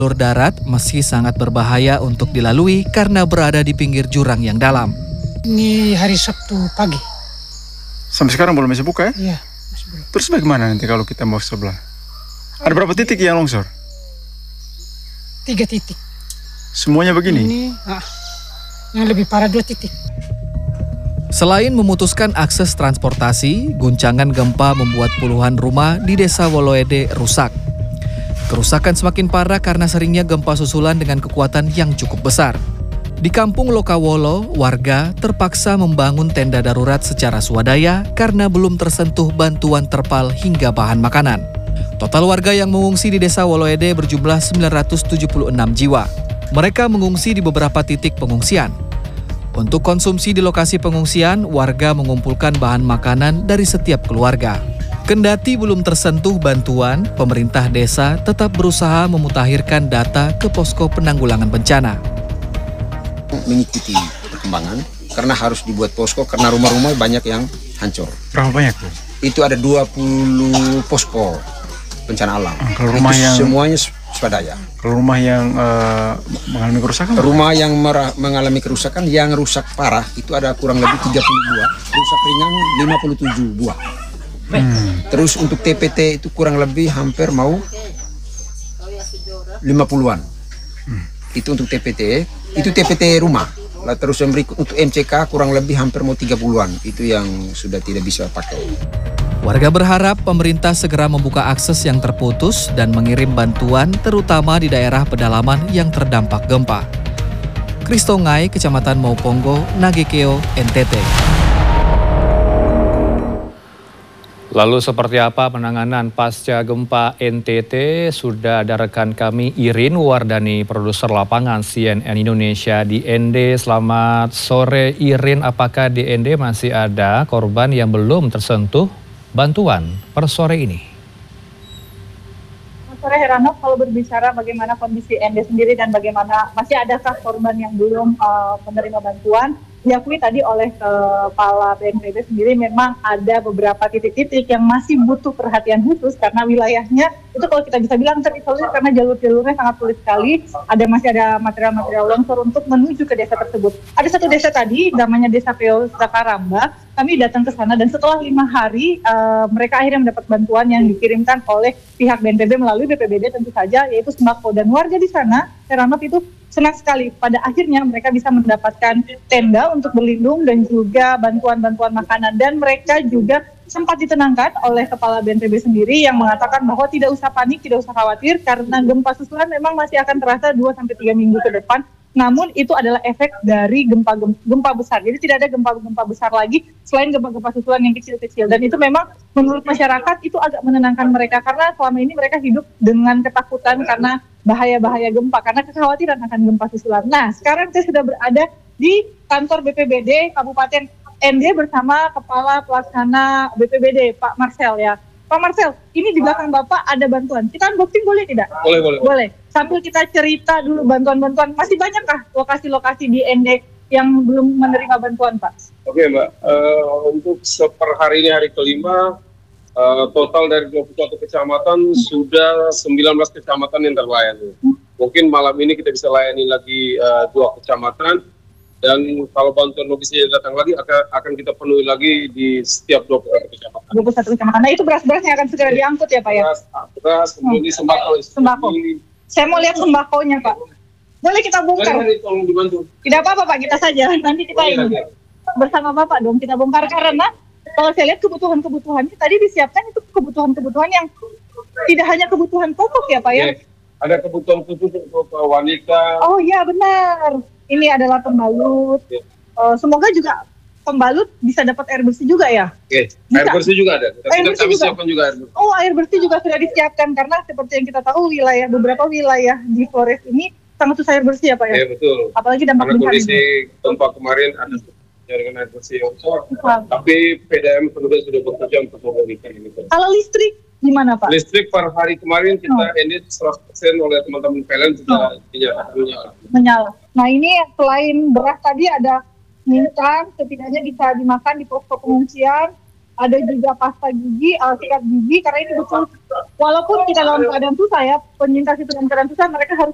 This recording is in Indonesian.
Jalur darat masih sangat berbahaya untuk dilalui karena berada di pinggir jurang yang dalam. Ini hari Sabtu pagi. Sampai sekarang belum bisa buka ya? Iya, masih belum. Terus bagaimana nanti kalau kita mau ke sebelah? Ada berapa titik yang longsor? 3 titik. Semuanya begini? Ini yang lebih parah 2 titik. Selain memutuskan akses transportasi, guncangan gempa membuat puluhan rumah di Desa Woloede rusak. Kerusakan semakin parah karena seringnya gempa susulan dengan kekuatan yang cukup besar. Di Kampung Lokawolo, warga terpaksa membangun tenda darurat secara swadaya karena belum tersentuh bantuan terpal hingga bahan makanan. Total warga yang mengungsi di Desa Woloede berjumlah 976 jiwa. Mereka mengungsi di beberapa titik pengungsian. Untuk konsumsi di lokasi pengungsian, warga mengumpulkan bahan makanan dari setiap keluarga. Kendati belum tersentuh bantuan, pemerintah desa tetap berusaha memutakhirkan data ke posko penanggulangan bencana. Mengikuti perkembangan karena harus dibuat posko karena rumah-rumah banyak yang hancur. Berapa banyak tuh? Itu ada 20 posko bencana alam. Kalau rumah itu yang semuanya swadaya. Kalau rumah yang mengalami kerusakan? Rumah yang mengalami kerusakan yang rusak parah itu ada kurang lebih 30 buah, rusak ringan 57 buah. Terus untuk TPT itu kurang lebih hampir mau 50-an. Itu untuk TPT, itu TPT rumah. Lah terus yang berikut untuk MCK kurang lebih hampir mau 30-an. Itu yang sudah tidak bisa pakai. Warga berharap pemerintah segera membuka akses yang terputus dan mengirim bantuan terutama di daerah pedalaman yang terdampak gempa. Kristongai, Kecamatan Maupongo, Nagekeo, NTT. Lalu seperti apa penanganan pasca gempa NTT? Sudah ada rekan kami Irin Wardani, produser lapangan CNN Indonesia di ND. Selamat sore Irin, apakah di ND masih ada korban yang belum tersentuh bantuan per sore ini? Selamat sore Heranov, kalau berbicara bagaimana kondisi ND sendiri dan bagaimana masih adakah korban yang belum menerima bantuan, diakui tadi oleh Kepala BNPB sendiri memang ada beberapa titik-titik yang masih butuh perhatian khusus karena wilayahnya itu kalau kita bisa bilang terisolir karena jalur-jalurnya sangat sulit sekali. Masih ada material-material longsor untuk menuju ke desa tersebut. Ada satu desa tadi namanya Desa Peo Sakaramba. Kami datang ke sana dan setelah 5 hari mereka akhirnya mendapat bantuan yang dikirimkan oleh pihak BNPB melalui BPBD tentu saja, yaitu sembako, dan warga di sana Heranov itu senang sekali pada akhirnya mereka bisa mendapatkan tenda untuk berlindung dan juga bantuan-bantuan makanan, dan mereka juga sempat ditenangkan oleh Kepala BNPB sendiri yang mengatakan bahwa tidak usah panik, tidak usah khawatir karena gempa susulan memang masih akan terasa 2-3 minggu ke depan. Namun itu adalah efek dari gempa besar. Jadi tidak ada gempa-gempa besar lagi selain gempa-gempa susulan yang kecil-kecil. Dan itu memang menurut masyarakat itu agak menenangkan mereka karena selama ini mereka hidup dengan ketakutan karena bahaya-bahaya gempa, karena kekhawatiran akan gempa susulan. Nah, sekarang saya sudah berada di kantor BPBD Kabupaten ND bersama Kepala Pelaksana BPBD, Pak Marcel ya. Pak Marcel, ini di belakang Bapak ada bantuan. Kita unboxing boleh tidak? Boleh. Sambil kita cerita dulu bantuan-bantuan. Masih banyakkah lokasi-lokasi di ND yang belum menerima bantuan, Pak? Oke, Mbak. Untuk per hari ini hari kelima, total dari 21 kecamatan sudah 19 kecamatan yang terlayani. Mungkin malam ini kita bisa layani lagi 2 kecamatan. Dan kalau bantuan logistiknya datang lagi akan kita penuhi lagi di setiap 21 kecamatan. 21 kecamatan. Nah itu beras-berasnya akan segera diangkut ya Pak ya? Beras, kemudian sembako. Saya mau lihat sembakonya Pak. Boleh kita bongkar? Tolong dibantu. Tidak apa-apa Pak, kita saja. Nanti kita ini bersama Bapak dong kita bongkar karena kalau saya lihat kebutuhan-kebutuhannya tadi disiapkan itu kebutuhan-kebutuhan yang tidak hanya kebutuhan pokok ya Pak ya? Yes. Ada kebutuhan khusus untuk wanita. Oh iya benar. Ini adalah pembalut. Semoga juga pembalut bisa dapat air bersih juga ya? Oke, air bersih juga ada. Kami siapkan juga air bersih. Oh, air bersih juga sudah disiapkan karena seperti yang kita tahu beberapa wilayah di Flores ini sangat susah air bersih ya Pak ya? Iya betul. Apalagi dampak bencana. Kondisi gempa kemarin ada jaringan air bersih yang besar. Tapi PDAM penugas sudah bekerja untuk memberikan ini. Kalau listrik gimana Pak? Listrik per hari kemarin kita ini 100% oleh teman-teman PLN sudah menyala. Nah ini selain beras tadi ada instan, setidaknya bisa dimakan di posko pengungsian. Ada juga pasta gigi, sikat gigi, karena ini betul. Walaupun kita dalam keadaan susah ya, penyintas itu dalam keadaan susah, mereka harus